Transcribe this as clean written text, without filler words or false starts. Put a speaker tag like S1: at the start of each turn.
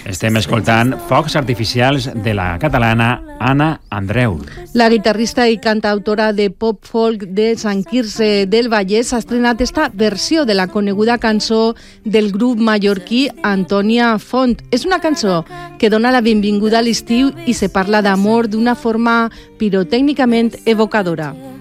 S1: Estem escoltant Focs artificials de la catalana Anna Andreu.
S2: La guitarrista i cantautora de pop-folk de Sant Quirze del Vallès ha estrenat esta versió de la coneguda cançó del grup mallorquí Antònia Font. És una cançó que dona la benvinguda a l'estiu i se parla d'amor d'una forma pirotècnicament evocadora.